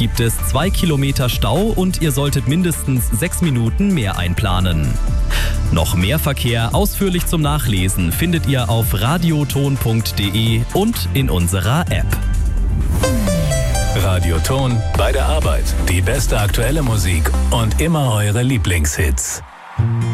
gibt es 2 Kilometer Stau und ihr solltet mindestens 6 Minuten mehr einplanen. Noch mehr Verkehr ausführlich zum Nachlesen findet ihr auf radioton.de und in unserer App. Radioton bei der Arbeit. Die beste aktuelle Musik und immer eure Lieblingshits.